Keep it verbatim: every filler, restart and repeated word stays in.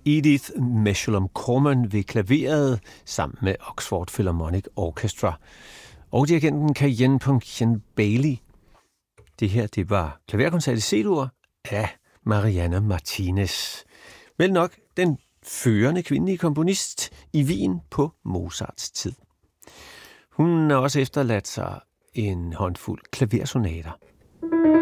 Edith Meshulam-Corman ved klaveret sammen med Oxford Philharmonic Orchestra og dirigenten Kayen Pungchen Bailey. Det her, det var klaverkoncert i C-dur af Mariana Martinez. Vel nok den førende kvindelige komponist i Wien på Mozarts tid. Hun har også efterladt sig en håndfuld klaversonater.